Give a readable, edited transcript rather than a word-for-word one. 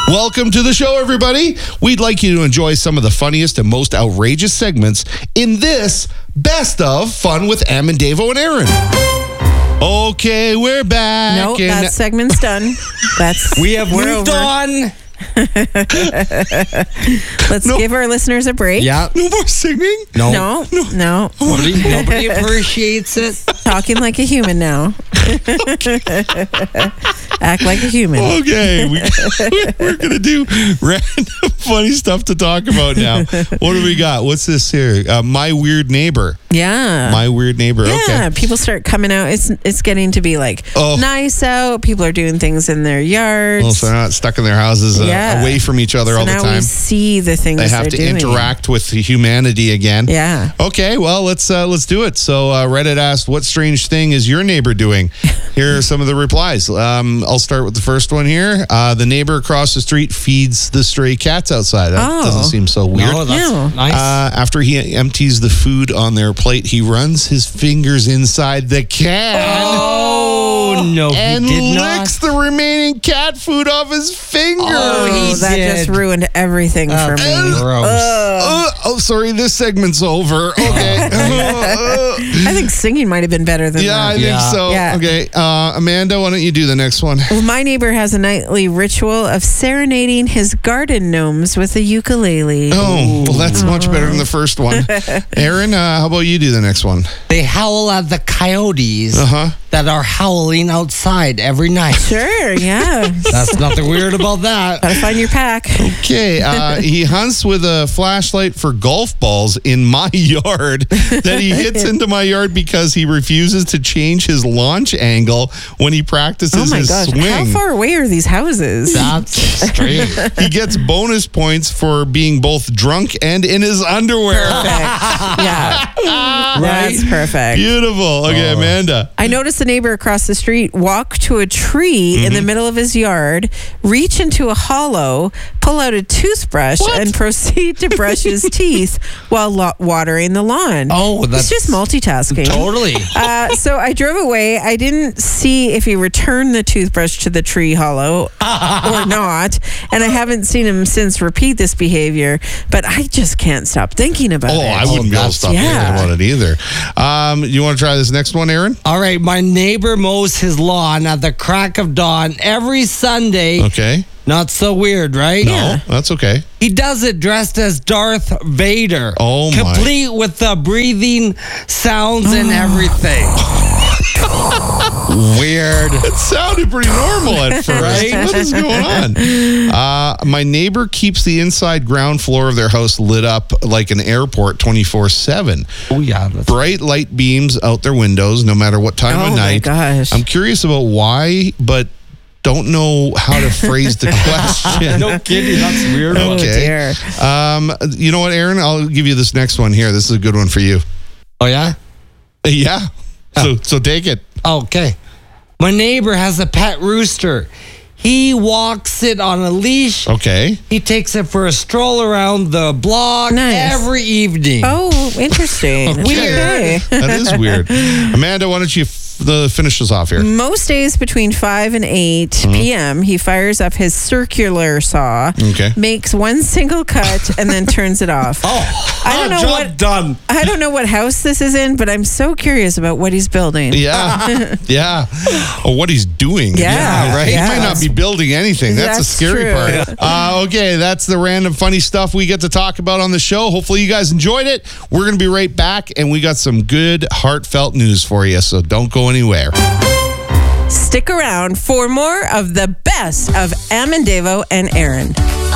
Welcome to the show, everybody. We'd like you to enjoy some of the funniest and most outrageous segments in this Best of Fun with Am and Davo and Aaron. Okay, we're back. No, that segment's done. We have moved on. Let's give our listeners a break. Yeah. No more singing? No. Nobody appreciates it. Talking like a human now. Act like a human. Okay, we're going to do random funny stuff to talk about now. What do we got? What's this here? My Weird Neighbor. Yeah. My Weird Neighbor. Yeah, Okay. people start coming out. It's getting to be like nice out. People are doing things in their yards. Well, so they're not stuck in their houses away from each other all the now time. we see the things They have to doing. interact with humanity again. Yeah. Okay, well, let's do it. So Reddit asked, what strange thing is your neighbor doing? Here are some of the replies. I'll start with the first one here. The neighbor across the street feeds the stray cats outside. That doesn't seem so weird. No, that's nice. After he empties the food on their plate, he runs his fingers inside the can. Oh, no, and he did licks the remaining cat food off his fingers. That just ruined everything for me. Gross. Sorry, this segment's over. Okay. I think singing might have been better than that. I think so. Yeah. Okay. Amanda, why don't you do the next one? Well, my neighbor has a nightly ritual of serenading his garden gnomes with a ukulele. Oh, well, that's much better than the first one. Aaron, how about you do the next one? They howl at the coyotes that are howling outside every night. Sure, yeah. That's nothing weird about that. Gotta find your pack. Okay. He hunts with a flashlight for golf balls in my yard that he hits into my yard because he refuses to change his launch angle when he practices his swing. How far away are these houses? That's strange. He gets bonus points for being both drunk and in his underwear. Perfect. Yeah. That's perfect. Beautiful. Okay, Amanda. I noticed the neighbor across the street walk to a tree in the middle of his yard, reach into a hollow, pull out a toothbrush, and proceed to brush his teeth while watering the lawn. Oh, it's just multitasking. Totally. So I drove away. I didn't see if he returned the toothbrush to the tree hollow or not, and I haven't seen him since repeat this behavior, but I just can't stop thinking about it. I wouldn't be able to stop thinking about it either. You want to try this next one, Aaron? All right, my neighbor mows his lawn at the crack of dawn every Sunday. Okay. Not so weird, right? No, that's okay. He does it dressed as Darth Vader. Oh, my. Complete with the breathing sounds and everything. Weird. It sounded pretty normal at first. Right? What is going on? My neighbor keeps the inside ground floor of their house lit up like an airport 24/7. Oh, yeah. Bright light beams out their windows no matter what time of night. Oh, my gosh. I'm curious about why, but don't know how to phrase the question. No kidding. That's weird. Okay. You know what, Aaron? I'll give you this next one here. This is a good one for you. Oh, yeah? Yeah. So take it. Okay. My neighbor has a pet rooster. He walks it on a leash. Okay. He takes it for a stroll around the block every evening. Oh, interesting. Okay. That is weird. Amanda, why don't you finish us off here? Most days between 5 and 8 p.m., he fires up his circular saw, makes one single cut, and then turns it off. Done. I don't know what house this is in, but I'm so curious about what he's building. Yeah. Yeah. Or what he's doing. Yeah. Right? Yeah. He might not be building anything. That's the scary true. part. Okay, that's the random funny stuff we get to talk about on the show. Hopefully you guys enjoyed it. We're going to be right back, and we got some good, heartfelt news for you, so don't go anywhere. Stick around for more of the best of Am and Davo and Aaron.